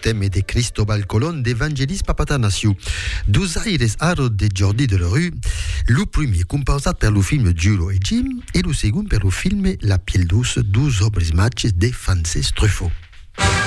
thème de Cristobal Colón d'Evangelis Papatanasiu. Dos Aires Aro de Jordi Delerue, le premier composat per le film Giulio e Jim e le second per le film La Piel Douce, 12 obres matches de Frances Truffaut.